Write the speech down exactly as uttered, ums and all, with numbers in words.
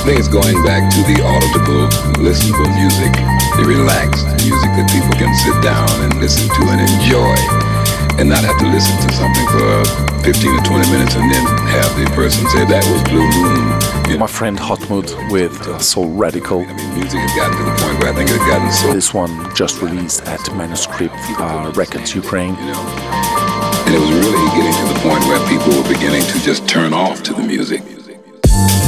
think it's going back to the auditable, listenable music, the relaxed music that people can sit down and listen to and enjoy, and not have to listen to something for fifteen or twenty minutes and then have the person say that was Blue Moon. You know? My friend Hotmood with Soul Radical. I mean, music has gotten to the point where I think it has gotten so... This one just released at Manuscript uh, Records Ukraine. You know? And it was really getting to the point where people were beginning to just turn off to the music.